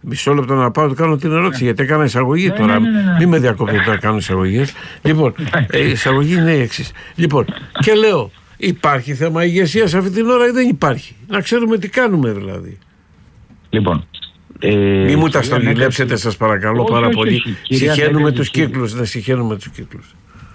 Μισό λεπτό να πάω, του κάνω την ερώτηση, γιατί έκανα εισαγωγή τώρα. Μην με διακόπτω τώρα, κάνω εισαγωγές. Λοιπόν, η εισαγωγή είναι η εξής. Λοιπόν, και λέω, υπάρχει θέμα ηγεσίας αυτή την ώρα ή δεν υπάρχει? Να ξέρουμε τι κάνουμε δηλαδή. Λοιπόν. Μη μου τα στρογγυλέψετε, σας παρακαλώ πάρα πολύ. Συχαίνουμε τους κύκλους, δεν συχαίνουμε τους κύκλους.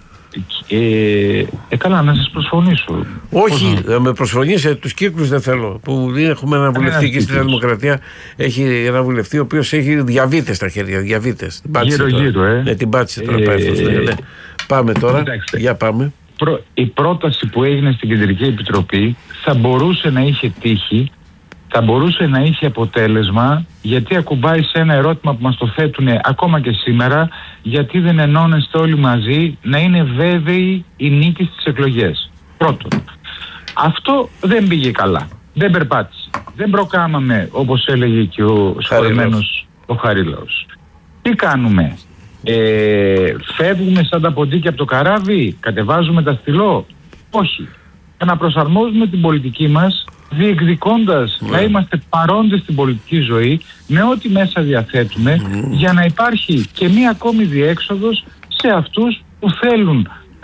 Καλά, να σας προσφωνήσω. Όχι, με προσφωνήσετε, τους κύκλους δεν θέλω. Που έχουμε ένα βουλευτή και στη Νέα Δημοκρατία. Έχει ένα βουλευτή ο οποίος έχει διαβήτες στα χέρια. Διαβήτες. Γύρω-γύρω, Ναι, την πάτησε τώρα. Πάμε τώρα. Για πάμε. Η πρόταση που έγινε στην Κεντρική Επιτροπή θα μπορούσε να είχε τύχει, θα μπορούσε να είχε αποτέλεσμα, γιατί ακουμπάει σε ένα ερώτημα που μας το θέτουν ακόμα και σήμερα, γιατί δεν ενώνεστε όλοι μαζί να είναι βέβαιοι η νίκη στις εκλογές. Πρώτον, αυτό δεν πήγε καλά. Δεν περπάτησε. Δεν προκάμαμε, όπως έλεγε και ο σχολημένος ο Χαρίλαος. Τι κάνουμε? Φεύγουμε σαν τα ποντίκια από το καράβι? Κατεβάζουμε τα στυλό? Όχι. Να προσαρμόζουμε την πολιτική μας, διεκδικώντας να είμαστε παρόντες στην πολιτική ζωή με ό,τι μέσα διαθέτουμε, για να υπάρχει και μία ακόμη διέξοδος σε αυτούς που θέλουν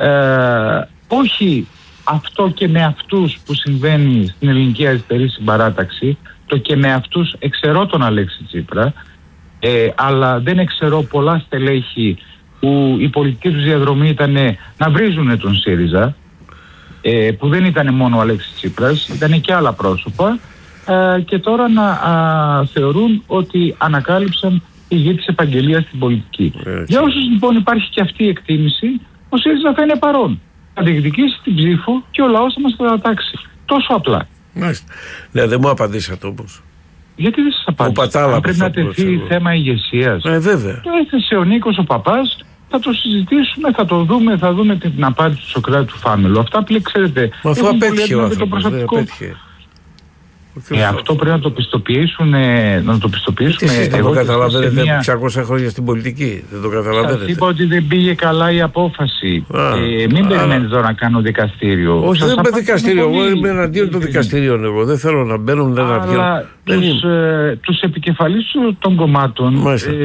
όχι αυτό και με αυτούς που συμβαίνει στην ελληνική αριστερή συμπαράταξη, το και με αυτούς εξαιρώ τον Αλέξη Τσίπρα, αλλά δεν εξαιρώ πολλά στελέχη που η πολιτική τους διαδρομή ήταν να βρίζουν τον ΣΥΡΙΖΑ, που δεν ήταν μόνο ο Αλέξης Τσίπρας, ήταν και άλλα πρόσωπα, και τώρα να θεωρούν ότι ανακάλυψαν τη γη της επαγγελίας στην πολιτική. Για όσους λοιπόν υπάρχει και αυτή η εκτίμηση, ο ΣΥΡΙΖΑ θα είναι παρόν. Θα διεκδικήσει την ψήφο και ο λαός θα μας κατατάξει. Τόσο απλά. Μάλιστα. Ναι, δεν μου απαντήσατε όμως. Γιατί δεν σας απάντησα? Αν πρέπει να τεθεί θέμα ηγεσίας. Βέβαια. Το έθεσε ο Νίκος ο Παπάς. Θα το συζητήσουμε, θα το δούμε, θα δούμε την απάντηση του Σωκράτη του Φάμελου. Αυτά που ξέρετε. Μα αφού απέτυχε ο άνθρωπος, δεν απέτυχε. Αυτό πρέπει να το πιστοποιήσουν. Εσείς δεν το καταλαβαίνετε 600 χρόνια στην πολιτική. Δεν το καταλαβαίνετε. Σας είπα ότι δεν πήγε καλά η απόφαση. Μην περιμένετε τώρα να κάνω δικαστήριο. Όχι, δεν είμαι δικαστήριο. Εγώ είμαι εναντίον των δικαστηρίων. Εγώ δεν θέλω να μπαίνω, δεν να βγαίνω. Τους επικεφαλείς των κομμάτων,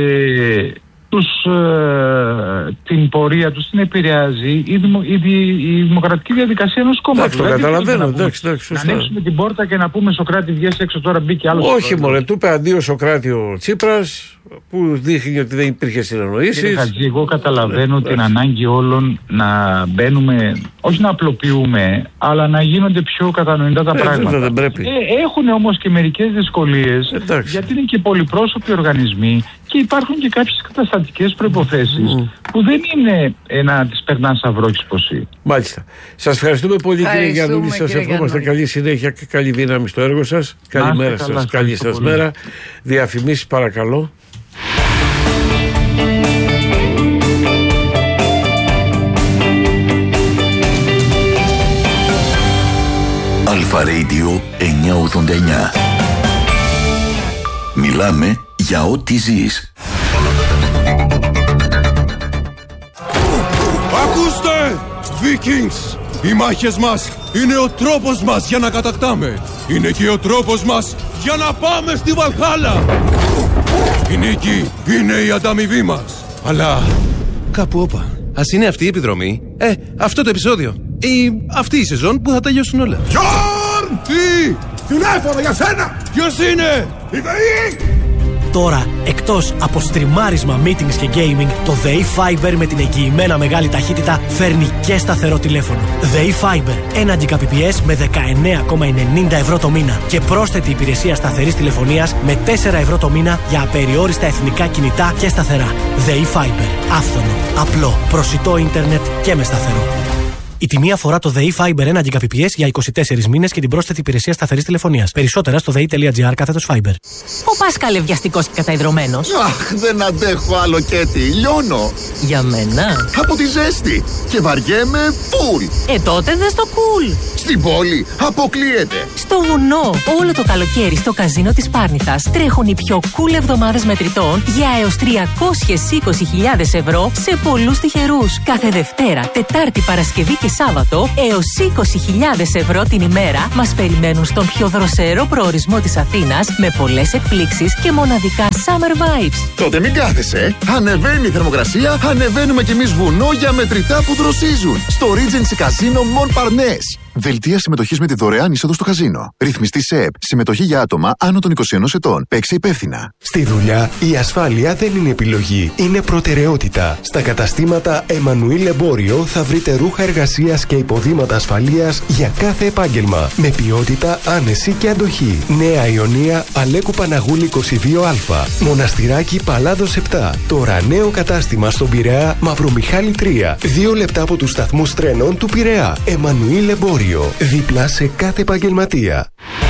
την πορεία τους την επηρεάζει η δημοκρατική διαδικασία ενός κόμματος. Το καταλαβαίνω. Να ανοίξουμε την πόρτα και να πούμε Σωκράτη βγες έξω, τώρα μπήκε άλλος. Όχι μωρέ, του είπε αντίο Σωκράτη ο Τσίπρας, που δείχνει ότι δεν υπήρχε συνεννοήσεις. Κύριε Χατζή, εγώ καταλαβαίνω την ανάγκη όλων να μπαίνουμε, όχι να απλοποιούμε, αλλά να γίνονται πιο κατανοητά τα πράγματα. Δεν πρέπει. Έχουν όμως και μερικές δυσκολίες, γιατί είναι και πολυπρόσωποι οργανισμοί και υπάρχουν και κάποιες καταστατικές προϋποθέσεις που δεν είναι να τις περνάς αυρόχης ποσή. Μάλιστα. Σας ευχαριστούμε πολύ κύριε Γιαννούλη, σας ευχόμαστε καλή συνέχεια και καλή δύναμη στο έργο σας. Καλημέρα σας, καλή σας μέρα. Διαφημίσεις παρακαλώ. Αλφα Radio 989. Μιλάμε για ό,τι ζεις. Ακούστε! Vikings! Οι μάχες μας είναι ο τρόπος μας για να κατακτάμε. Είναι και ο τρόπος μας για να πάμε στη Βαλχάλα. Η νίκη είναι η ανταμοιβή μας. Αλλά κάπου όπα. Ας είναι αυτή η επιδρομή, αυτό το επεισόδιο ή αυτή η σεζόν που θα τελειώσουν όλα. Γιόρν! Τι! Τηλέφωνο για σένα! Ποιος είναι? Η ΔΕΗ! Τώρα, εκτός από στριμάρισμα, meetings και gaming, το ΔΕΗ Fiber με την εγγυημένα μεγάλη ταχύτητα φέρνει και σταθερό τηλέφωνο. ΔΕΗ Fiber, 1 Gbps με 19,90 ευρώ το μήνα και πρόσθετη υπηρεσία σταθερής τηλεφωνίας με 4 ευρώ το μήνα για απεριόριστα εθνικά κινητά και σταθερά. ΔΕΗ Fiber, άφθονο, απλό, προσιτό ίντερνετ και με σταθερό. Η τιμή αφορά το ΔΕΗ Fiber 1 Gbps για 24 μήνες και την πρόσθετη υπηρεσία σταθερής τηλεφωνίας. Περισσότερα στο dei.gr/Fiber. Ο Πάσχαλ βιαστικός και καταϊδρωμένος. Αχ, δεν αντέχω άλλο Κέτι. Λιώνω. Για μένα. Από τη ζέστη. Και βαριέμαι φουλ. Τότε δες το cool. Στην πόλη αποκλείεται. Στο βουνό, όλο το καλοκαίρι στο καζίνο της Πάρνηθας τρέχουν οι πιο cool εβδομάδες μετρητών για έως 320.000 ευρώ σε πολλούς τυχερούς. Κάθε Δευτέρα, Τετάρτη, Παρασκευή και Σάββατο έως 20.000 ευρώ την ημέρα μας περιμένουν στον πιο δροσερό προορισμό της Αθήνας με πολλές εκπλήξεις και μοναδικά summer vibes. Τότε μην κάθεσαι. Ανεβαίνει η θερμοκρασία, ανεβαίνουμε κι εμείς βουνό για μετρητά που δροσίζουν. Στο Regency Casino Montparnasse. Δελτία συμμετοχής με τη δωρεάν είσοδο στο καζίνο. Ρυθμιστή ΣΕΕΠ. Συμμετοχή για άτομα άνω των 21 ετών. Παίξε υπεύθυνα. Στη δουλειά, η ασφάλεια δεν είναι επιλογή. Είναι προτεραιότητα. Στα καταστήματα Εμμανουήλ Εμπόριο θα βρείτε ρούχα εργασίας και υποδήματα ασφαλείας για κάθε επάγγελμα. Με ποιότητα, άνεση και αντοχή. Νέα Ιωνία, Αλέκου Παναγούλη 22Α. Μοναστηράκι Παλάδος 7. Τώρα νέο κατάστημα στον Πειραιά, Μαυρομιχάλη 3. 2 λεπτά από τους σταθμούς τρένων του Πειραιά. Εμμανουήλ Εμπόριο. Δίπλα σε κάθε επαγγελματία.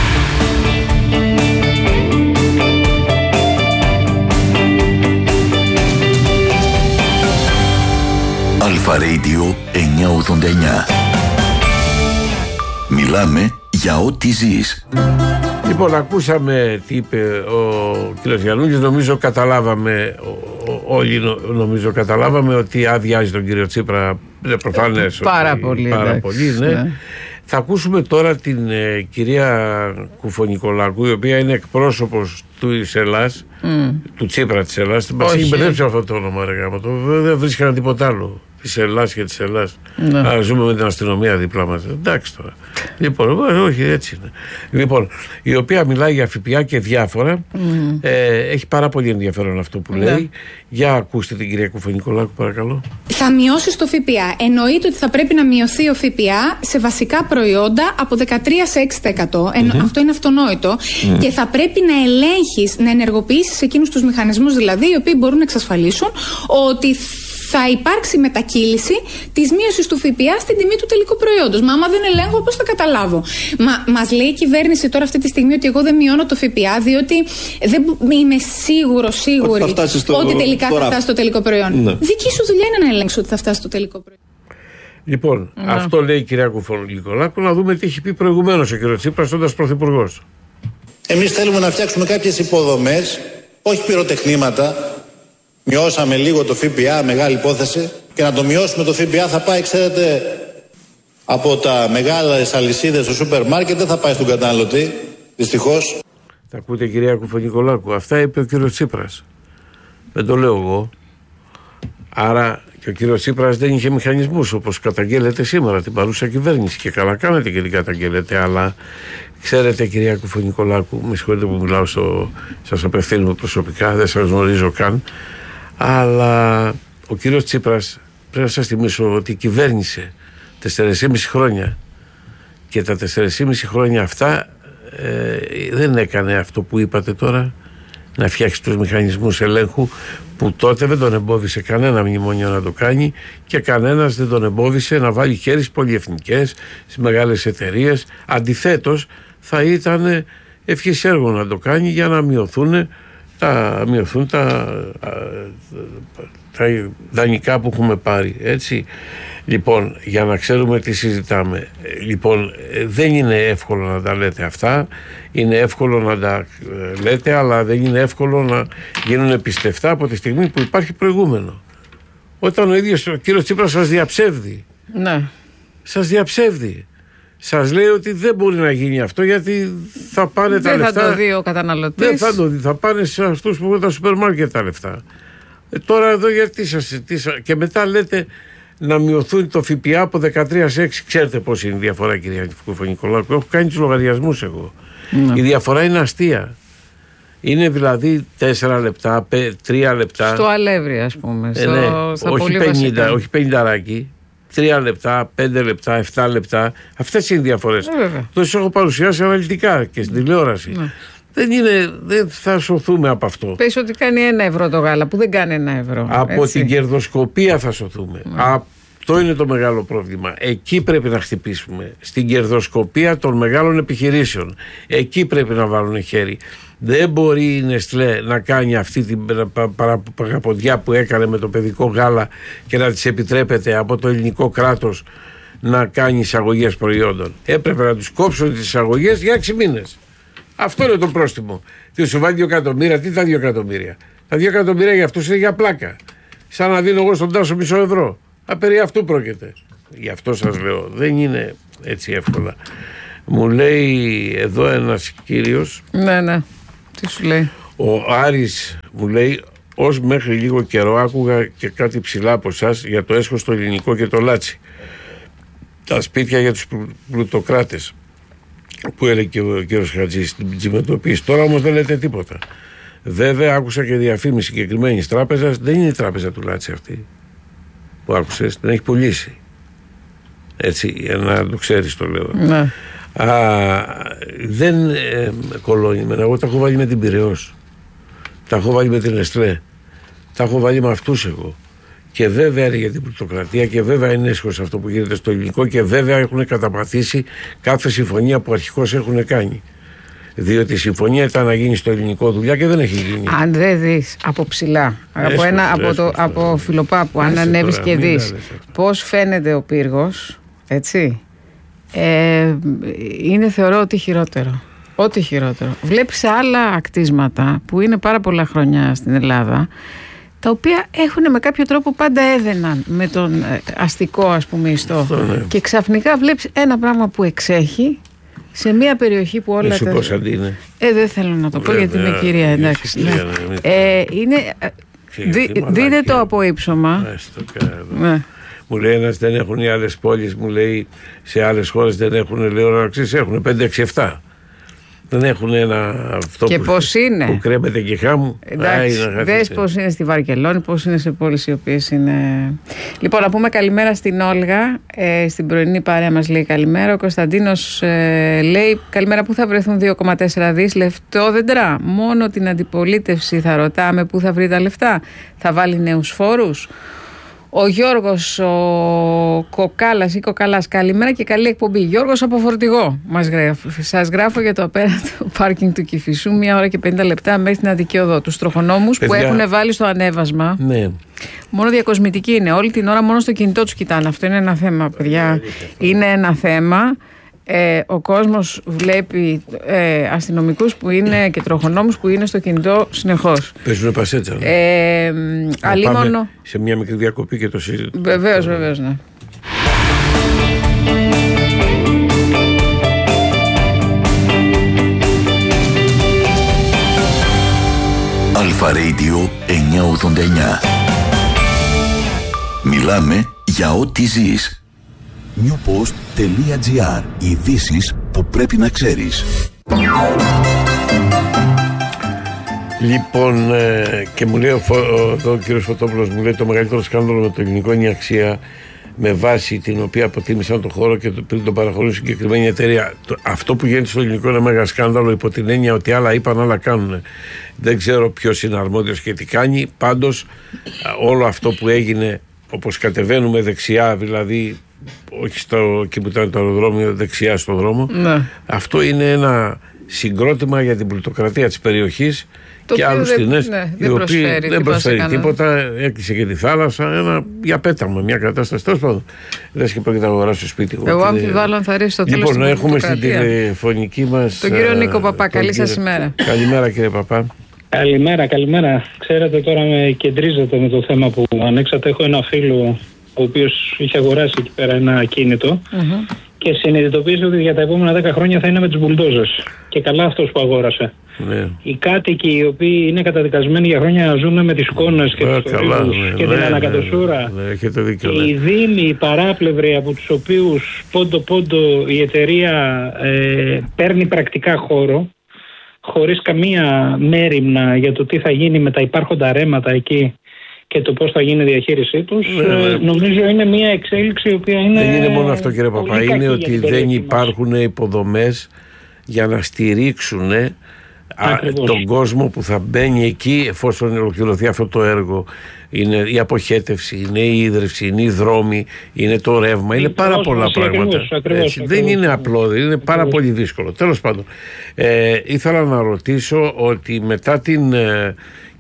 Αλφα Radio 989. Μιλάμε για ό,τι ζεις. Λοιπόν, ακούσαμε τι είπε ο κ. Γιαννούλης. Νομίζω καταλάβαμε, όλοι νομίζω καταλάβαμε ότι αδειάζει τον κύριο Τσίπρα. Είναι προφανές. Πάρα πολύ. Ναι. Θα ακούσουμε τώρα την κυρία Κουφονικολάκου, η οποία είναι εκπρόσωπος της Ελλάς, του Τσίπρα της Ελλάς. Μας έχει μπερδέψει αυτό το όνομα, ρε γάμο. Δεν βρίσκανε τίποτα άλλο. Της Ελλάς και της Ελλάς. Ζούμε με την αστυνομία δίπλα μας. Εντάξει τώρα. Λοιπόν, όχι, έτσι είναι. Λοιπόν, η οποία μιλάει για ΦΠΑ και διάφορα. Έχει πάρα πολύ ενδιαφέρον αυτό που λέει. Για ακούστε την κυρία Κουφονικολάκου, παρακαλώ. Θα μειώσει το ΦΠΑ. Εννοείται ότι θα πρέπει να μειωθεί ο ΦΠΑ σε βασικά προϊόντα από 13% σε 6%. Αυτό είναι αυτονόητο. Και θα πρέπει να ελέγχεις, να ενεργοποιήσεις εκείνους τους μηχανισμούς, δηλαδή, οι οποίοι μπορούν να εξασφαλίσουν ότι θα υπάρξει μετακύληση της μείωσης του ΦΠΑ στην τιμή του τελικού προϊόντος. Μα άμα δεν ελέγχω, πώς θα καταλάβω? Μας λέει η κυβέρνηση τώρα αυτή τη στιγμή ότι εγώ δεν μειώνω το ΦΠΑ, διότι δεν είμαι σίγουρη ότι τελικά θα φτάσει στο τελικό προϊόν. Δική σου δουλειά είναι να ελέγξω ότι θα φτάσει στο τελικό προϊόν. Λοιπόν, αυτό λέει η κυρία Κουφονικολάκου. Να δούμε τι έχει πει προηγουμένως ο κ. Τσίπρας όντας πρωθυπουργός. Εμείς θέλουμε να φτιάξουμε κάποιες υποδομές, όχι πυροτεχνήματα. Μειώσαμε λίγο το ΦΠΑ, μεγάλη υπόθεση, και να το μειώσουμε το ΦΠΑ θα πάει, ξέρετε, από τα μεγάλες αλυσίδες στο σούπερ μάρκετ, δεν θα πάει στον καταναλωτή, δυστυχώς. Τα ακούτε, κυρία Κουφονικολάκου, αυτά είπε ο κύριος Τσίπρας. Δεν το λέω εγώ. Άρα και ο κύριος Τσίπρας δεν είχε μηχανισμούς όπως καταγγέλλεται σήμερα την παρούσα κυβέρνηση, και καλά κάνετε και την καταγγέλλετε, αλλά ξέρετε, κυρία Κουφονικολάκου, με συγχωρείτε που μιλάω σας απευθύνουμε προσωπικά, δεν σας γνωρίζω καν, αλλά ο κύριος Τσίπρας, πρέπει να σας θυμίσω ότι κυβέρνησε 4,5 χρόνια και τα 4,5 χρόνια αυτά δεν έκανε αυτό που είπατε τώρα, να φτιάξει τους μηχανισμούς ελέγχου, που τότε δεν τον εμπόδισε κανένα μνημόνιο να το κάνει, και κανένας δεν τον εμπόδισε να βάλει χέρι στις πολυεθνικές, στις μεγάλες εταιρείες. Αντιθέτως, θα ήταν ευχής έργο να το κάνει για να μειωθούν τα δανεικά που έχουμε πάρει, έτσι. Λοιπόν, για να ξέρουμε τι συζητάμε. Λοιπόν, δεν είναι εύκολο να τα λέτε αυτά. Είναι εύκολο να τα λέτε, αλλά δεν είναι εύκολο να γίνουν πιστευτά από τη στιγμή που υπάρχει προηγούμενο. Όταν ο ίδιος ο κύριος Τσίπρας σας διαψεύδει. Ναι. Σας διαψεύδει. Σας λέει ότι δεν μπορεί να γίνει αυτό, γιατί θα πάνε τα λεφτά. Δεν θα το δει ο καταναλωτής. Δεν θα το δει. Θα πάνε σε αυτούς που έχουν τα σούπερ μάρκετ τα λεφτά. Τώρα εδώ γιατί και μετά λέτε να μειωθούν το ΦΠΑ από 13 σε 6. Ξέρετε πώς είναι η διαφορά, κυρία Κουφονικολάκου? Έχω κάνει τους λογαριασμούς εγώ. Η διαφορά είναι αστεία. Είναι δηλαδή 4 λεπτά, 3 λεπτά. Στο αλεύρι, ας πούμε. Όχι 50 ράκι. 3 λεπτά, 5 λεπτά, 7 λεπτά. Αυτές είναι οι διαφορές. Το έχω παρουσιάσει αναλυτικά και στην τηλεόραση. Δεν θα σωθούμε από αυτό. Πες ότι κάνει 1 ευρώ το γάλα, που δεν κάνει 1 ευρώ. Από την κερδοσκοπία θα σωθούμε. Αυτό είναι το μεγάλο πρόβλημα. Εκεί πρέπει να χτυπήσουμε. Στην κερδοσκοπία των μεγάλων επιχειρήσεων. Εκεί πρέπει να βάλουν χέρι. Δεν μπορεί η Νεστλέ να κάνει αυτή την παραποδιά που έκανε με το παιδικό γάλα και να της επιτρέπεται από το ελληνικό κράτος να κάνει εισαγωγές προϊόντων. Έπρεπε να τους κόψουν τις εισαγωγές για 6 μήνες. Αυτό είναι το πρόστιμο. Τι σου βάλει 2 εκατομμύρια, τι τα 2 εκατομμύρια. Τα 2 εκατομμύρια για αυτούς είναι για πλάκα. Σαν να δίνω εγώ στον Τάσο μισό ευρώ. Περί αυτού πρόκειται. Γι' αυτό σας λέω, δεν είναι έτσι εύκολα. Μου λέει εδώ ένας κύριος. Ναι. Τι σου λέει? Ο Άρης μου λέει, ως μέχρι λίγο καιρό άκουγα και κάτι ψηλά από εσάς για το έσχος στο ελληνικό και το λάτσι. Τα σπίτια για τους πλουτοκράτες που έλεγε και ο κύριος Χατζής στην τζιμετοποίηση. Τώρα όμως δεν λέτε τίποτα. Βέβαια άκουσα και διαφήμιση συγκεκριμένης τράπεζας. Δεν είναι η τράπεζα του λάτσι αυτή που άκουσες, την έχει πουλήσει. Έτσι, για να το ξέρεις το λέω. Ναι. Δεν κολώνει με. Εγώ τα έχω βάλει με την Πειραιώς. Τα έχω βάλει με την Εστρέ. Τα έχω βάλει με αυτούς εγώ. Και βέβαια είναι για την πλουτοκρατία και βέβαια είναι έσχος αυτό που γίνεται στο ελληνικό και βέβαια έχουν καταπατήσει κάθε συμφωνία που αρχικώς έχουν κάνει. Διότι η συμφωνία ήταν να γίνει στο ελληνικό δουλειά και δεν έχει γίνει. Αν δεν δεις από ψηλά, από Φιλοπάπου, αν ανέβεις και δεις πώς φαίνεται ο πύργος, έτσι, είναι θεωρώ ότι χειρότερο. Ό,τι χειρότερο. Βλέπεις άλλα ακτίσματα που είναι πάρα πολλά χρόνια στην Ελλάδα, τα οποία έχουν με κάποιο τρόπο πάντα έδαιναν με τον αστικό, ας πούμε, ιστό. Ναι. Και ξαφνικά βλέπεις ένα πράγμα που εξέχει σε μια περιοχή που όλα τα... Πώς αντί είναι. Δεν θέλω να το πω γιατί είναι κυρία, εντάξει. Δείτε το απόϊψωμα. Ναι. Μου λέει ένας, δεν έχουν οι άλλες πόλεις, μου λέει σε άλλες χώρες δεν έχουν, λέω να ξέρεις, έχουν 5, 6, 7. Δεν έχουν ένα αυτό και πώς είναι. Που κρέμεται και χάμου. Εντάξει, δες πώς είναι στη Βαρκελόνη, πώς είναι σε πόλεις οι οποίες είναι... Λοιπόν, να πούμε καλημέρα στην Όλγα, στην πρωινή παρέα μας λέει καλημέρα. Ο Κωνσταντίνος λέει καλημέρα, πού θα βρεθούν 2,4 δις λεφτόδεντρα. Μόνο την αντιπολίτευση θα ρωτάμε πού θα βρει τα λεφτά. Θα βάλει νέους φόρους. Ο Γιώργος, ο Κοκάλας ή Κοκαλάς, καλημέρα και καλή εκπομπή. Γιώργος από Φορτηγό μας γράφει. Σας γράφω για το απέραντο πάρκινγκ του Κηφισού, 1 ώρα και 50 λεπτά μέχρι την Αττική Οδό. Τους τροχονόμους που έχουν βάλει στο ανέβασμα. Ναι. Μόνο διακοσμητικοί είναι. Όλη την ώρα μόνο στο κινητό τους κοιτάνε. Αυτό είναι ένα θέμα, παιδιά. Είναι ένα θέμα. Ο κόσμος βλέπει αστυνομικούς που είναι και τροχονόμους που είναι στο κινητό συνεχώς. Παίζουν πασέτσα. Αλίμονο. Σε μια μικρή διακοπή και το συζητούμε. Βεβαίως, ναι. Αλφα Radio 989. Μιλάμε για ό,τι ζεις. newpost.gr. Ειδήσεις που πρέπει να ξέρεις. Λοιπόν, και μου λέει ο κύριος Φωτόπουλος, μου λέει το μεγαλύτερο σκάνδαλο με το ελληνικό είναι η αξία με βάση την οποία αποτίμησαν τον χώρο και πριν τον παραχωρήσουν συγκεκριμένη εταιρεία. Αυτό που γίνεται στο ελληνικό είναι μέγα σκάνδαλο υπό την έννοια ότι άλλα είπαν, άλλα κάνουν. Δεν ξέρω ποιος είναι αρμόδιος και τι κάνει. Πάντως, όλο αυτό που έγινε, όπως κατεβαίνουμε δεξιά, δηλαδή όχι εκεί που ήταν το αεροδρόμιο, δεξιά στο δρόμο, ναι. Αυτό είναι ένα συγκρότημα για την πλουτοκρατία της περιοχής και άλλους τεινές, οι οποίοι δεν προσφέρει τίποτα. Έκλεισε και τη θάλασσα, ένα για πέταμα, μια κατάσταση. Τέλος πάντων, λες και πρόκειται να αγοράσω σπίτι. Εγώ αμφιβάλλω αν θα ρίξει το τέλος. Λοιπόν, έχουμε στην τηλεφωνική μας τον κύριο Νίκο Παπά. Καλή σας ημέρα. Καλημέρα, κύριε Παπά. Καλημέρα. Ξέρετε, τώρα με κεντρίζετε με το θέμα που ανοίξατε. Έχω ένα φίλο ο οποίος είχε αγοράσει εκεί πέρα ένα ακίνητο και συνειδητοποίησε ότι για τα επόμενα 10 χρόνια θα είναι με τους μπουλντόζες. Και καλά αυτός που αγόρασε. Ναι. Οι κάτοικοι οι οποίοι είναι καταδικασμένοι για χρόνια να ζουν με τις σκόνες και τους θορύβους και την ανακατοσούρα. Και οι δήμοι, οι παράπλευροι από τους οποίους πόντο η εταιρεία παίρνει πρακτικά χώρο, χωρίς καμία μέριμνα για το τι θα γίνει με τα υπάρχοντα ρέματα εκεί και το πώς θα γίνει η διαχείρισή τους, νομίζω είναι μια εξέλιξη η οποία είναι... Δεν είναι μόνο αυτό, κύριε Παπά, είναι ότι δεν υπάρχουν υποδομές για να στηρίξουν τον κόσμο που θα μπαίνει εκεί εφόσον ολοκληρωθεί αυτό το έργο. Είναι η αποχέτευση, είναι η ίδρυυση, είναι οι δρόμοι, είναι το ρεύμα, είναι πάρα πολλά πράγματα. Ακριβώς. Δεν είναι απλό, είναι πάρα πολύ δύσκολο. Τέλος πάντων, ήθελα να ρωτήσω ότι μετά την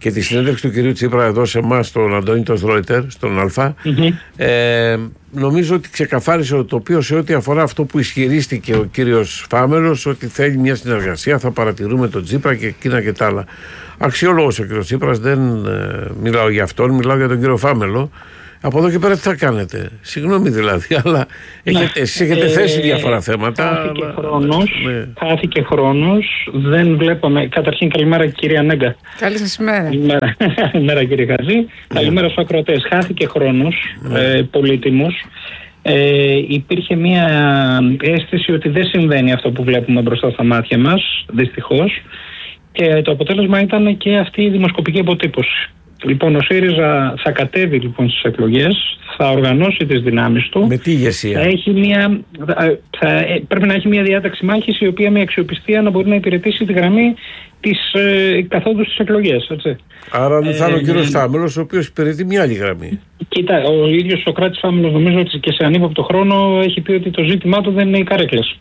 και τη συνέντευξη του κυρίου Τσίπρα εδώ σε εμάς, στον Αντώνη τον Ρόιτερ, στον Α, νομίζω ότι ξεκαθάρισε το τοπίο σε ό,τι αφορά αυτό που ισχυρίστηκε ο κύριος Φάμελος, ότι θέλει μια συνεργασία, θα παρατηρούμε τον Τσίπρα και εκείνα και τα άλλα. Αξιόλογος ο κύριος Τσίπρας, δεν μιλάω για αυτόν, μιλάω για τον κύριο Φάμελο. Από εδώ και πέρα τι θα κάνετε? Συγγνώμη δηλαδή, αλλά εσείς έχετε θέσει διάφορα θέματα. Χάθηκε χρόνος, δεν βλέπαμε. Καταρχήν καλημέρα κυρία Νέγκα. Καλή σας ημέρα. Καλημέρα κύριε Χατζή. Καλημέρα στους ακροατές. Χάθηκε χρόνος πολύτιμος. Υπήρχε μια αίσθηση ότι δεν συμβαίνει αυτό που βλέπουμε μπροστά στα μάτια μας, δυστυχώς. Και το αποτέλεσμα ήταν και αυτή η δημοσκοπική αποτύπωση. Λοιπόν, ο ΣΥΡΙΖΑ θα κατέβει λοιπόν στις εκλογές, θα οργανώσει τις δυνάμεις του. Με τι ηγεσία? Πρέπει να έχει μια διάταξη μάχης η οποία με αξιοπιστία να μπορεί να υπηρετήσει τη γραμμή της καθόντου στις εκλογές. Έτσι. Άρα δεν θα είναι ο κύριος Φάμελος, ο οποίος υπηρετεί μια άλλη γραμμή. Κοίτα, ο ίδιος ο Σωκράτης Φάμελος νομίζω ότι και σε ανύποπτο χρόνο έχει πει ότι το ζήτημά του δεν είναι οι καρέκλες.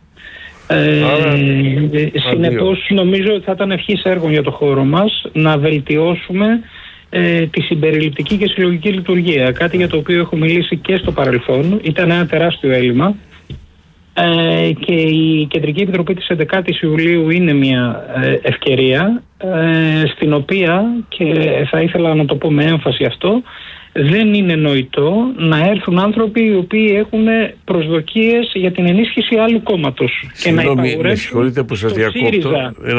Συνεπώς νομίζω ότι θα ήταν ευχής έργων για το χώρο μας να βελτιώσουμε τη συμπεριληπτική και συλλογική λειτουργία. Κάτι για το οποίο έχω μιλήσει και στο παρελθόν. Ήταν ένα τεράστιο έλλειμμα και η Κεντρική Επιτροπή της 11ης Ιουλίου είναι μια ευκαιρία στην οποία, και θα ήθελα να το πω με έμφαση αυτό, δεν είναι νοητό να έρθουν άνθρωποι οι οποίοι έχουν προσδοκίες για την ενίσχυση άλλου κόμματος. Συγγνώμη, με συγχωρείτε που σας διακόπτω.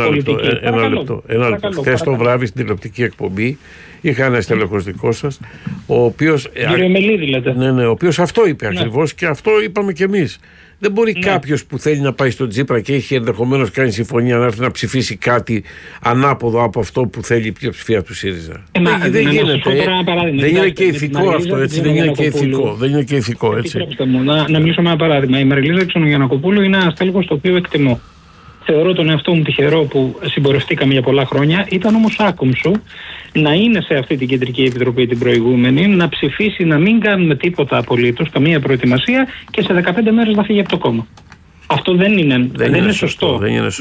Ένα λεπτό. Χθες το βράδυ στην τηλεοπτική εκπομπή είχα ένα στελεχός δικό σας, ο οποίος. Κύριο Μελίδη, λέτε. Ναι, ο οποίος αυτό είπε ακριβώς και αυτό είπαμε κι εμείς. Δεν μπορεί κάποιος που θέλει να πάει στον Τσίπρα και έχει ενδεχομένως κάνει συμφωνία να έρθει να ψηφίσει κάτι ανάποδο από αυτό που θέλει η πλειοψηφία του ΣΥΡΙΖΑ. Δεν γίνεται. Δεν είναι και ηθικό αυτό, έτσι. Δεν είναι και ηθικό. Επιτρέψτε μου να μιλήσω με ένα παράδειγμα. Η Μαριλίζα Ξενογιαννακοπούλου είναι ένα στέλεχος το οποίο εκτιμώ. Θεωρώ τον εαυτό μου τυχερό που συμπορευτήκαμε για πολλά χρόνια. Ήταν όμως άκομψο να είναι σε αυτή την Κεντρική Επιτροπή την προηγούμενη, να ψηφίσει να μην κάνουμε τίποτα απολύτως, καμία προετοιμασία και σε 15 μέρες να φύγει από το κόμμα. Αυτό δεν είναι σωστό.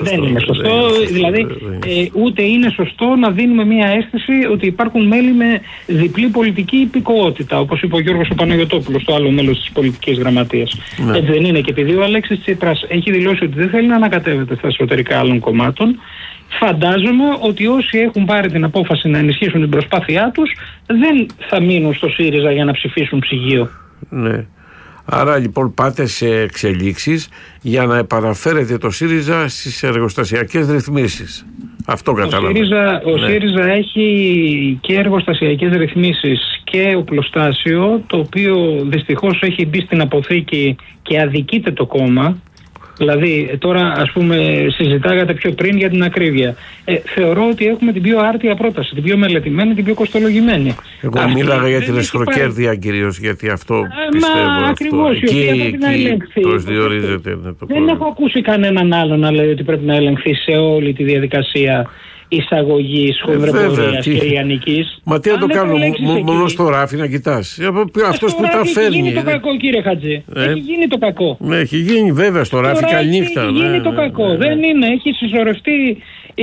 Δηλαδή, ούτε είναι σωστό να δίνουμε μια αίσθηση ότι υπάρχουν μέλη με διπλή πολιτική υπηκοότητα, όπως είπε ο Γιώργος ο Παναγιωτόπουλος, το άλλο μέλος της πολιτικής γραμματείας. Ναι. Έτσι δεν είναι. Και επειδή ο Αλέξης Τσίπρας έχει δηλώσει ότι δεν θέλει να ανακατεύεται στα εσωτερικά άλλων κομμάτων, φαντάζομαι ότι όσοι έχουν πάρει την απόφαση να ενισχύσουν την προσπάθειά τους δεν θα μείνουν στο ΣΥΡΙΖΑ για να ψηφίσουν ψυγείο. Ναι. Άρα λοιπόν πάτε σε εξελίξεις για να επαναφέρετε το ΣΥΡΙΖΑ στις εργοστασιακές ρυθμίσεις. Αυτό καταλαβαίνω. Ο ΣΥΡΙΖΑ έχει και εργοστασιακές ρυθμίσεις και οπλοστάσιο, το οποίο δυστυχώς έχει μπει στην αποθήκη και αδικείται το κόμμα. Δηλαδή, τώρα ας πούμε συζητάγατε πιο πριν για την ακρίβεια. Θεωρώ ότι έχουμε την πιο άρτια πρόταση, την πιο μελετημένη, την πιο κοστολογημένη. Εγώ μίλαγα για την εσχροκέρδεια κυρίως, γιατί αυτό πιστεύω. Ακριβώς, εκεί προσδιορίζεται. Δεν έχω ακούσει κανέναν άλλο να λέει ότι πρέπει να ελεγχθεί σε όλη τη διαδικασία εισαγωγής, χονδροπορίας και λιανικής. Μα τι να το κάνουμε, μόνο στο ράφι να κοιτάς. Αυτός που τα φέρνει. Έχει γίνει το κακό, κύριε Χατζή. Έχει γίνει το κακό. Ναι, έχει γίνει βέβαια στο ράφι, καληνύχτα. Έχει γίνει το κακό. Δεν είναι, έχει συσσωρευτεί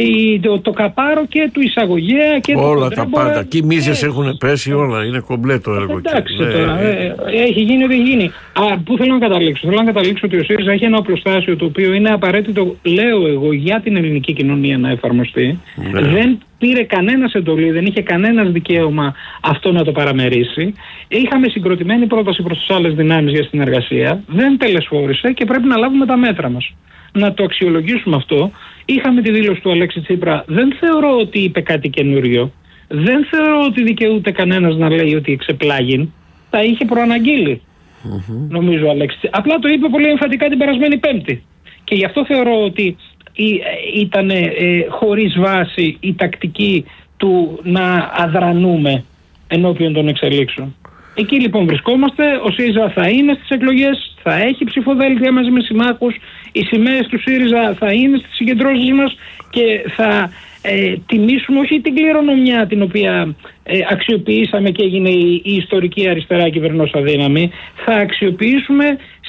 το καπάρο και του εισαγωγέα και όλα τα πάντα. Και οι μίζες έχουν πέσει όλα. Είναι κομπλέ το έργο. Εντάξει τώρα. Έχει γίνει ό,τι έχει γίνει. Πού θέλω να καταλήξω? Θέλω να καταλήξω ότι ο ΣΥΡΙΖΑ έχει ένα οπλοστάσιο το οποίο είναι απαραίτητο, λέω εγώ, για την ελληνική κοινωνία να εφαρμοστεί. Ναι. Δεν πήρε κανένας εντολή, δεν είχε κανένας δικαίωμα αυτό να το παραμερίσει. Είχαμε συγκροτημένη πρόταση προς τις άλλες δυνάμεις για συνεργασία. Δεν τελεσφόρησε και πρέπει να λάβουμε τα μέτρα μας. Να το αξιολογήσουμε αυτό. Είχαμε τη δήλωση του Αλέξη Τσίπρα. Δεν θεωρώ ότι είπε κάτι καινούριο. Δεν θεωρώ ότι δικαιούται κανένας να λέει ότι εξεπλάγει. Τα είχε προαναγγείλει. Νομίζω ο Αλέξη. Απλά το είπε πολύ εμφατικά την περασμένη Πέμπτη. Και γι' αυτό θεωρώ ότι ήταν χωρίς βάση η τακτική του να αδρανούμε ενώπιον των εξελίξεων. Εκεί λοιπόν βρισκόμαστε. Ο ΣΥΡΙΖΑ θα είναι στις εκλογές, θα έχει ψηφοδέλτια μαζί με συμμάχους. Οι σημαίες του ΣΥΡΙΖΑ θα είναι στις συγκεντρώσεις μας και θα τιμήσουμε όχι την κληρονομιά την οποία αξιοποιήσαμε και έγινε η ιστορική αριστερά κυβερνώσα δύναμη. Θα αξιοποιήσουμε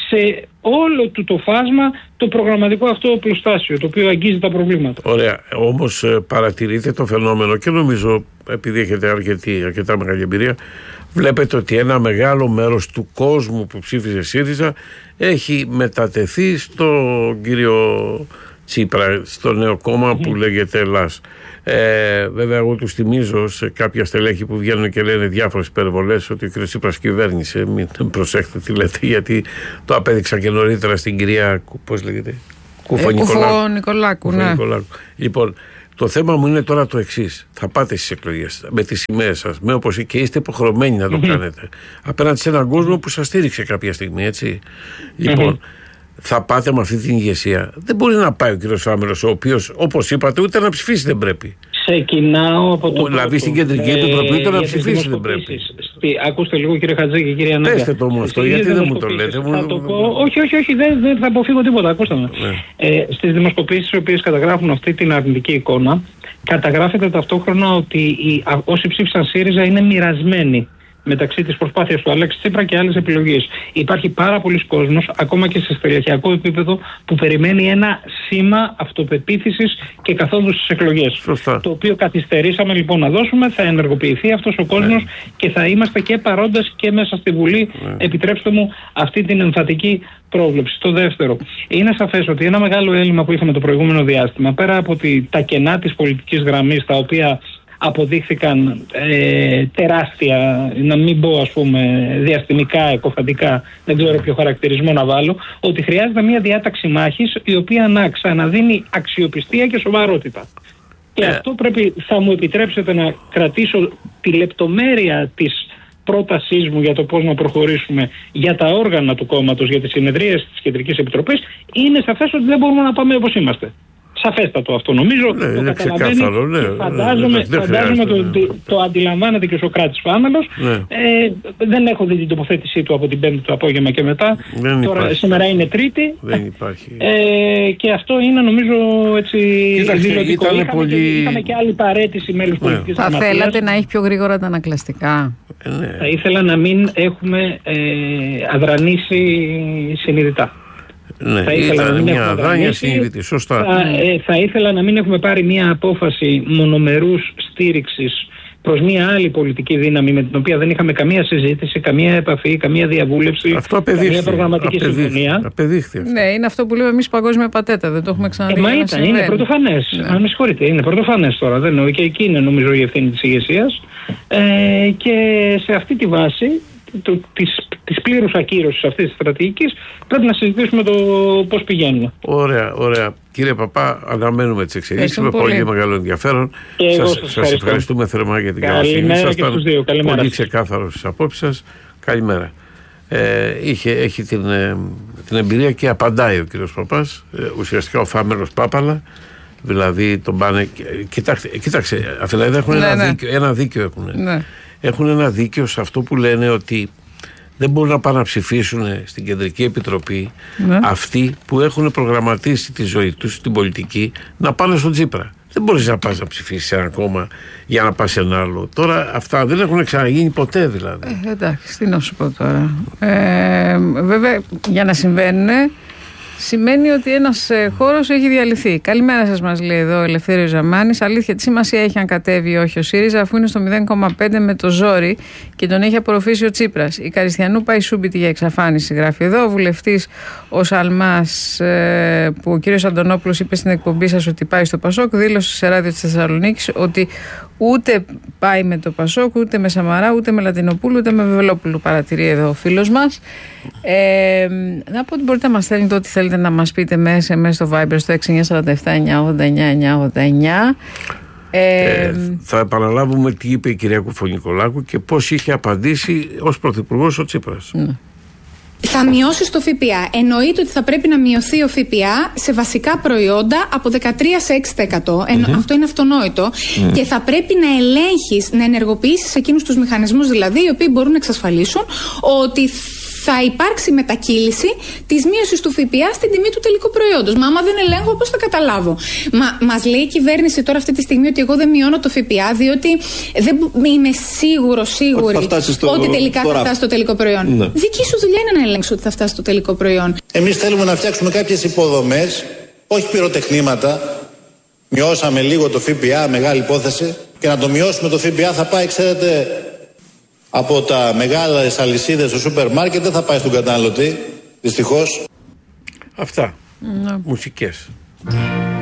σε όλο το φάσμα το προγραμματικό αυτό οπλοστάσιο, το οποίο αγγίζει τα προβλήματα. Ωραία. Όμως παρατηρείτε το φαινόμενο και νομίζω, επειδή έχετε αρκετά μεγάλη εμπειρία, βλέπετε ότι ένα μεγάλο μέρος του κόσμου που ψήφιζε ΣΥΡΙΖΑ έχει μετατεθεί στον κύριο Τσίπρα, στο νέο κόμμα που λέγεται ΕΛΑΣ. Βέβαια, εγώ τους θυμίζω σε κάποια στελέχη που βγαίνουν και λένε διάφορες υπερβολές ότι ο κ. Τσίπρας κυβέρνησε. Μην προσέχετε τι λέτε, γιατί το απέδειξα και νωρίτερα στην κυρία, πώς λέγεται, Κουφο-Νικολάκου. Ναι. Λοιπόν, το θέμα μου είναι τώρα το εξής. Θα πάτε στις εκλογές με τις σημαίες σας, με όπως και είστε υποχρεωμένοι να το κάνετε. Απέναντι σε έναν κόσμο που σας στήριξε κάποια στιγμή, έτσι. Λοιπόν, θα πάτε με αυτή την ηγεσία. Δεν μπορεί να πάει ο κ. Φάμελος, ο οποίος, όπως είπατε, ούτε να ψηφίσει δεν πρέπει. Ξεκινάω από το. Δηλαδή στην Κεντρική Επιτροπή ούτε να ψηφίσει δεν πρέπει. Ακούστε λίγο, κύριε Χατζή και κύριε Ανάγκα. Πέστε το μου αυτό, γιατί δεν μου το λέτε. Θα το πω. Όχι, δεν θα αποφύγω τίποτα. Ακούστε με. Στις δημοσκοπήσεις οι οποίες καταγράφουν αυτή την αρνητική εικόνα, καταγράφεται ταυτόχρονα ότι όσοι ψήφισαν ΣΥΡΙΖΑ είναι μοιρασμένοι μεταξύ της προσπάθειας του Αλέξη Τσίπρα και άλλες επιλογές. Υπάρχει πάρα πολλοί κόσμος, ακόμα και σε στελεχειακό επίπεδο, που περιμένει ένα σήμα αυτοπεποίθησης και καθόδου στις εκλογές. Σωστά. Το οποίο καθυστερήσαμε λοιπόν να δώσουμε, θα ενεργοποιηθεί αυτός ο κόσμος και θα είμαστε και παρόντες και μέσα στη Βουλή. Επιτρέψτε μου αυτή την εμφατική πρόβλεψη. Το δεύτερο, είναι σαφές ότι ένα μεγάλο έλλειμμα που είχαμε το προηγούμενο διάστημα, πέρα από τα κενά της πολιτικής γραμμής, τα οποία αποδείχθηκαν τεράστια, να μην πω ας πούμε διαστημικά, εκοφαντικά, δεν ξέρω ποιο χαρακτηρισμό να βάλω, ότι χρειάζεται μια διάταξη μάχης η οποία να ξαναδίνει αξιοπιστία και σοβαρότητα. Και αυτό θα μου επιτρέψετε να κρατήσω τη λεπτομέρεια της πρότασής μου για το πώς να προχωρήσουμε για τα όργανα του κόμματος, για τις συνεδρίες της Κεντρικής Επιτροπής. Είναι σαφές ότι δεν μπορούμε να πάμε όπως είμαστε. Σαφέστατο αυτό νομίζω. Το καταλαβαίνει. Φαντάζομαι το αντιλαμβάνεται και ο Σωκράτης Φάμελος. Δεν έχω δει την τοποθέτησή του από την Πέμπτη το απόγευμα και μετά. Σήμερα είναι Τρίτη. Δεν υπάρχει. Και αυτό είναι νομίζω έτσι δηλωτικό. Είχαμε και άλλη παρέτηση μέλους πολιτικής γραμματείας. Θα θέλατε να έχει πιο γρήγορα τα ανακλαστικά. Θα ήθελα να μην έχουμε αδρανήσει συνειδητά. Ναι, ήταν μια αδράνεια συνειδητή. Σωστά. Θα ήθελα να μην έχουμε πάρει μια απόφαση μονομερούς στήριξης προς μια άλλη πολιτική δύναμη με την οποία δεν είχαμε καμία συζήτηση, καμία επαφή, καμία διαβούλευση, καμία προγραμματική συμφωνία. Απεδείχθη. Ναι, είναι αυτό που λέμε εμείς παγκόσμια πατέτα. Δεν το έχουμε ξαναδεί. Μα είναι πρωτοφανές. Αν με συγχωρείτε, είναι πρωτοφανές τώρα. Δεν εννοώ. Και εκεί είναι νομίζω η ευθύνη της ηγεσίας. Και σε αυτή τη βάση της πλήρους ακύρωσης αυτής της στρατηγικής πρέπει να συζητήσουμε το πώς πηγαίνουμε. Ωραία. Κύριε Παπά, αναμένουμε τις εξελίξεις με πολύ μεγάλο ενδιαφέρον. Σας ευχαριστούμε θερμά για την καλοσύνη σας. Ήσασταν πολύ ξεκάθαρος στις απόψεις σας. Καλημέρα. Έχει την εμπειρία και απαντάει ο κύριος Παπάς. Ουσιαστικά ο Φάμελος Πάπαλα. Δηλαδή τον πάνε. Κοίταξε, Αφιλαίδη έχουν ένα δίκιο έχουν. Ναι. Έχουν ένα δίκιο σε αυτό που λένε ότι δεν μπορούν να πάνε να ψηφίσουν στην Κεντρική Επιτροπή αυτοί που έχουν προγραμματίσει τη ζωή τους στην πολιτική να πάνε στον Τσίπρα. Δεν μπορείς να πας να ψηφίσεις σε ένα κόμμα για να πας σε ένα άλλο. Τώρα αυτά δεν έχουν ξαναγίνει ποτέ δηλαδή. Εντάξει, τι να σου πω τώρα. Βέβαια για να συμβαίνουν σημαίνει ότι ένας χώρος έχει διαλυθεί. Καλημέρα σας, μας λέει εδώ ο Ελευθέριος Ζαμάνης. Αλήθεια, τι σημασία έχει αν κατέβει ή όχι ο ΣΥΡΙΖΑ, αφού είναι στο 0,5 με το ζόρι και τον έχει απορροφήσει ο Τσίπρας. Η Καριστιανού πάει σούμπιτη για εξαφάνιση, γράφει εδώ. Ο βουλευτής ο Σαλμάς, που ο κύριος Αντωνόπουλος είπε στην εκπομπή σας ότι πάει στο Πασόκ, δήλωσε σε ράδιο της Θεσσαλονίκης ότι ούτε πάει με το Πασόκ, ούτε με Σαμαρά, ούτε με Λατινοπούλου, ούτε με Βεβελόπουλου. Παρατηρεί εδώ ο φίλος μας. Να πω ότι μπορείτε να μας στέλνετε ό,τι θέλετε να μας πείτε με SMS στο Viber στο 6947-989-989. Θα επαναλάβουμε τι είπε η κυρία Κουφο-Νικολάκου και πώς είχε απαντήσει ως πρωθυπουργός ο Τσίπρας. Θα μειώσει το ΦΠΑ. Εννοείται ότι θα πρέπει να μειωθεί ο ΦΠΑ σε βασικά προϊόντα από 13% σε 6%. Αυτό είναι αυτονόητο. Και θα πρέπει να ελέγχεις, να ενεργοποιήσεις εκείνους τους μηχανισμούς δηλαδή, οι οποίοι μπορούν να εξασφαλίσουν ότι θα υπάρξει μετακύληση της μείωσης του ΦΠΑ στην τιμή του τελικού προϊόντος. Μα άμα δεν ελέγχω, πώς θα καταλάβω? Μας λέει η κυβέρνηση τώρα αυτή τη στιγμή ότι εγώ δεν μειώνω το ΦΠΑ, διότι δεν είμαι σίγουρη ότι τελικά θα φτάσει στο τελικό προϊόν. Ναι. Δική σου δουλειά είναι να ελέγξεις ότι θα φτάσει στο τελικό προϊόν. Εμείς θέλουμε να φτιάξουμε κάποιες υποδομές, όχι πυροτεχνήματα. Μειώσαμε λίγο το ΦΠΑ, μεγάλη υπόθεση. Και να το μειώσουμε το ΦΠΑ θα πάει, ξέρετε, από τα μεγάλες αλυσίδες στο σούπερ μάρκετ, δεν θα πάει στον καταναλωτή, δυστυχώς. Αυτά. Μουσικές.